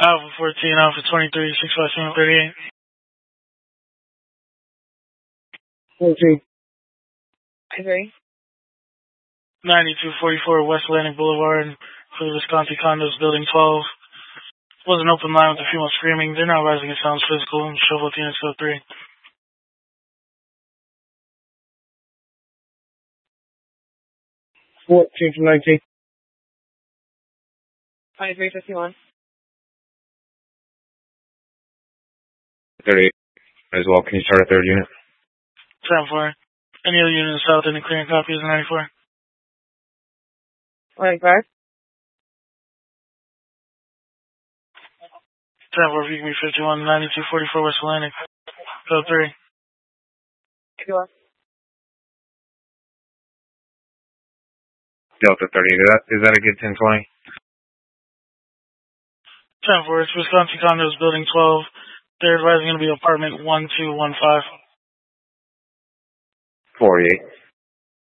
Alpha 14, Alpha 23, 65738. 14. I agree. 9244 West Atlantic Boulevard for the Visconti Condos, Building 12. Was an open line with a female screaming. They're now rising. It sounds physical. Show 14 and show 3. 14 from 19. 2351. 38 as well. Can you start a third unit? 10-4. Any other unit in the south, any clearing copies in 94? 185. 10-4, if you can be 51, 9244 West Atlantic. Code 3. 81. Delta 38. Is that a good 1020? 10-4, it's Visconti Condos, Building 12. They're advising going to be apartment 1215. 48.